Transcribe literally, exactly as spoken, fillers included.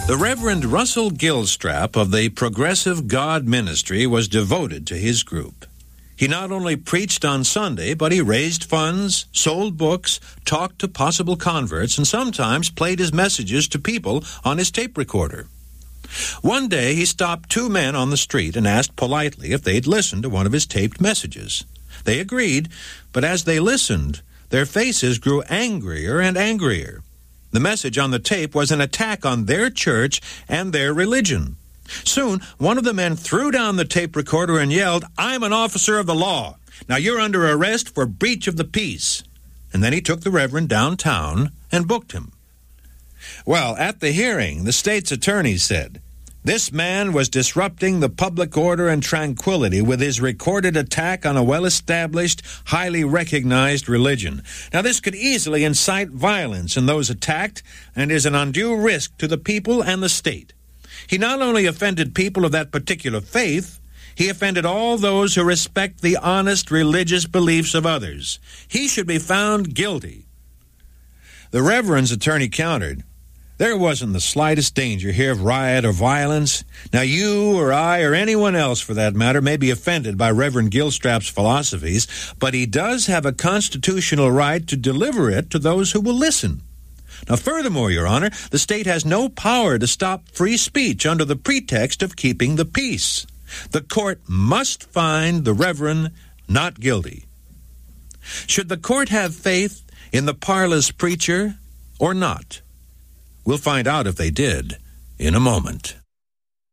The Reverend Russell Gilstrap of the Progressive God Ministry was devoted to his group. He not only preached on Sunday, but he raised funds, sold books, talked to possible converts, and sometimes played his messages to people on his tape recorder. One day, he stopped two men on the street and asked politely if they'd listen to one of his taped messages. They agreed, but as they listened, their faces grew angrier and angrier. The message on the tape was an attack on their church and their religion. Soon, one of the men threw down the tape recorder and yelled, "I'm an officer of the law. Now you're under arrest for breach of the peace." And then he took the Reverend downtown and booked him. Well, at the hearing, the state's attorney said, "This man was disrupting the public order and tranquility with his recorded attack on a well-established, highly recognized religion. Now, this could easily incite violence in those attacked and is an undue risk to the people and the state. He not only offended people of that particular faith, he offended all those who respect the honest religious beliefs of others. He should be found guilty." The Reverend's attorney countered, "There wasn't the slightest danger here of riot or violence. Now you or I or anyone else for that matter may be offended by Reverend Gilstrap's philosophies, but he does have a constitutional right to deliver it to those who will listen. Now furthermore, Your Honor, the state has no power to stop free speech under the pretext of keeping the peace. The court must find the Reverend not guilty." Should the court have faith in the parlous preacher or not? We'll find out if they did in a moment.